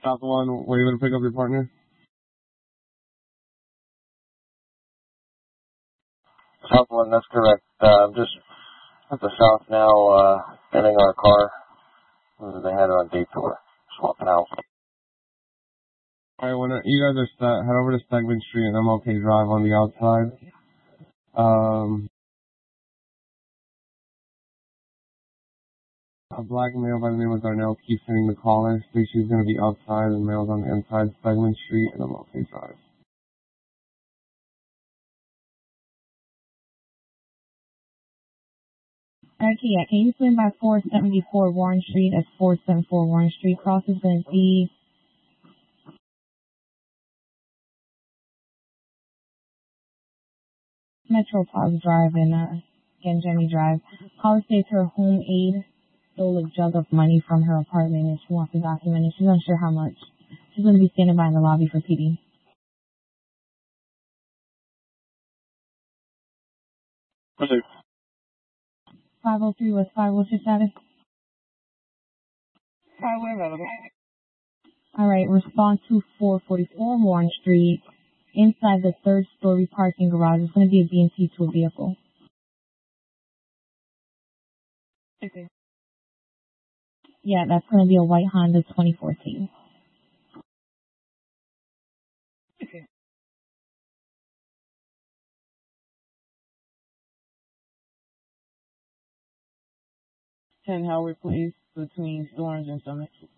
South one, were you able to pick up your partner? South one, that's correct. I'm just at the south now, getting our car. They had it on detour, swapping out. Alright, when you guys are set, head over to Stegman Street and MLK Drive on the outside. A black male by the name of Darnell keeps hitting the caller. Stacy's going to be outside and male's on the inside, Stegman Street and MLK Drive. Okay, yeah, can you swing by 474 Warren Street? That's 474 Warren Street. Cross is going to be Metro Plaza Drive and Jenny Drive. Caller states her home aide stole a jug of money from her apartment and she wants to document it. She's unsure how much. She's going to be standing by in the lobby for PD. Okay. 503 West 5, what's your status? Highway available. Alright, response to 444 Warren Street. Inside the third-story parking garage is going to be a B&T to a vehicle. Okay. Yeah, that's going to be a white Honda 2014. Okay. 10 Howard Place between Storms and Summit.